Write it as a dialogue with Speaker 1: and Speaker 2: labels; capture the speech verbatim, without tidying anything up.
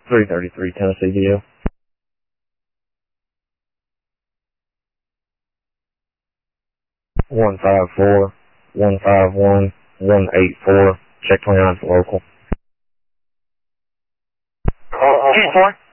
Speaker 1: three thirty-three Tennessee V O. one five four, one five one, one eight four. Check twenty-nine for local.
Speaker 2: Two four.